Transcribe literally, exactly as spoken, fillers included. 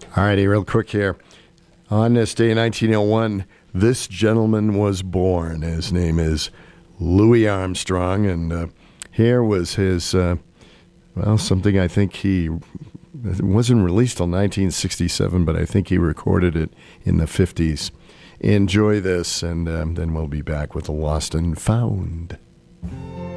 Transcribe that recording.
All righty, real quick here. On this day in nineteen oh one, this gentleman was born. His name is Louis Armstrong, and uh, here was his, uh, well, something I think he, it wasn't released till nineteen sixty-seven, but I think he recorded it in the fifties. Enjoy this, and um, then we'll be back with the Lost and Found.